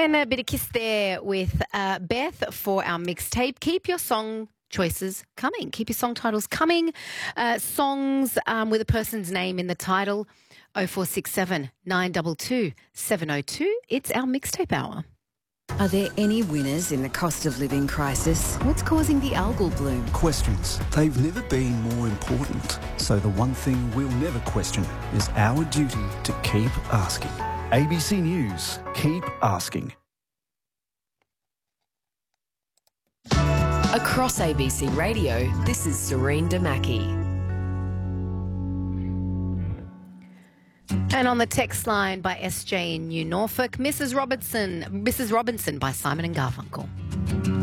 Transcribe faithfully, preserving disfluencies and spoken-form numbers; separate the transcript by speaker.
Speaker 1: And a bit of kiss there with uh, Beth for our mixtape. Keep your song choices coming. Keep your song titles coming. Uh, songs um, with a person's name in the title. oh four six seven, nine two two, seven oh two. It's our mixtape hour.
Speaker 2: Are there any winners in the cost of living crisis? What's causing the algal bloom?
Speaker 3: Questions. They've never been more important. So the one thing we'll never question is our duty to keep asking. A B C News. Keep asking.
Speaker 2: Across A B C Radio, this is Serene Damaki.
Speaker 1: And on the text line by S J in New Norfolk, Missus Robertson, Missus Robinson by Simon and Garfunkel.